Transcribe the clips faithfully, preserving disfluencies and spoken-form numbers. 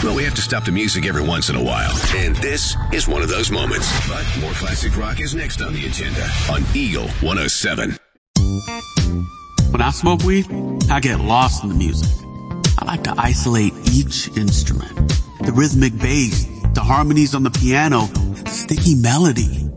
Well, we have to stop the music every once in a while. And this is one of those moments. But more classic rock is next on the agenda on Eagle one oh seven. When I smoke weed, I get lost in the music. I like to isolate each instrument. The rhythmic bass, the harmonies on the piano, the sticky melody.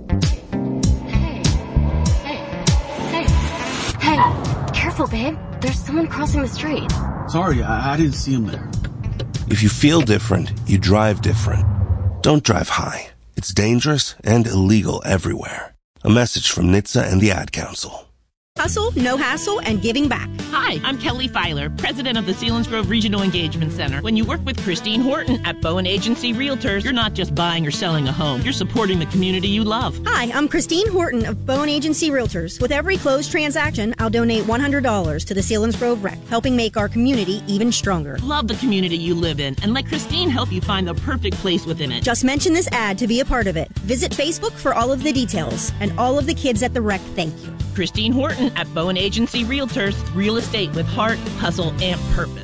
Hey, hey, hey, hey, careful, babe. There's someone crossing the street. Sorry, I, I didn't see him there. If you feel different, you drive different. Don't drive high. It's dangerous and illegal everywhere. A message from N H T S A and the Ad Council. Hustle, no hassle, and giving back. Hi, I'm Kelly Filer, president of the Selinsgrove Regional Engagement Center. When you work with Christine Horton at Bowen Agency Realtors, you're not just buying or selling a home. You're supporting the community you love. Hi, I'm Christine Horton of Bowen Agency Realtors. With every closed transaction, I'll donate one hundred dollars to the Selinsgrove Rec, helping make our community even stronger. Love the community you live in, and let Christine help you find the perfect place within it. Just mention this ad to be a part of it. Visit Facebook for all of the details. And all of the kids at the Rec, thank you. Christine Horton at Bowen Agency Realtors, real estate with heart, hustle, and purpose.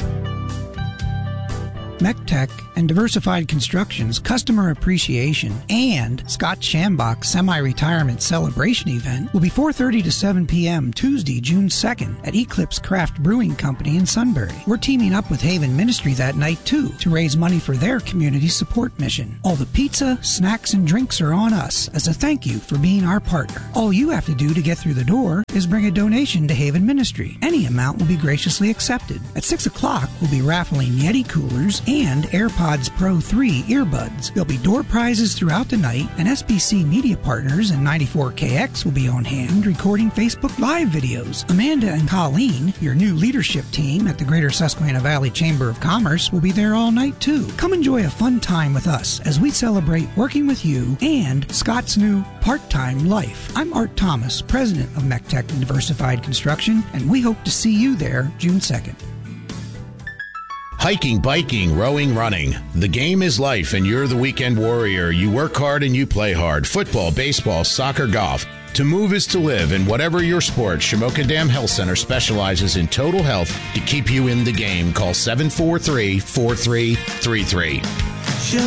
MECTEC and Diversified Construction's Customer Appreciation and Scott Shambach Semi-Retirement Celebration event will be four thirty to seven p.m. Tuesday, June second at Eclipse Craft Brewing Company in Sunbury. We're teaming up with Haven Ministry that night, too, to raise money for their community support mission. All the pizza, snacks, and drinks are on us as a thank you for being our partner. All you have to do to get through the door is bring a donation to Haven Ministry. Any amount will be graciously accepted. At six o'clock, we'll be raffling Yeti coolers and AirPods Pro three earbuds. There'll be door prizes throughout the night, and S B C Media Partners and ninety-four K X will be on hand recording Facebook Live videos. Amanda and Colleen, your new leadership team at the Greater Susquehanna Valley Chamber of Commerce, will be there all night too. Come enjoy a fun time with us as we celebrate working with you and Scott's new part-time life. I'm Art Thomas, president of MECTEC and Diversified Construction, and we hope to see you there June second. Hiking, biking, rowing, running. The game is life, and you're the weekend warrior. You work hard and you play hard. Football, baseball, soccer, golf. To move is to live, and whatever your sport, Shamokin Dam Health Center specializes in total health to keep you in the game. Call seven four three, four three three three.